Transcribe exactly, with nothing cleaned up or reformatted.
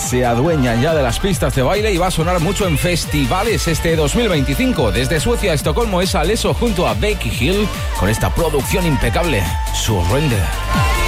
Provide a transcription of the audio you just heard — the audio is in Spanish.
se adueñan ya de las pistas de baile y va a sonar mucho en festivales este dos mil veinticinco. Desde Suecia a Estocolmo es Alesso junto a Becky Hill con esta producción impecable, Surrender.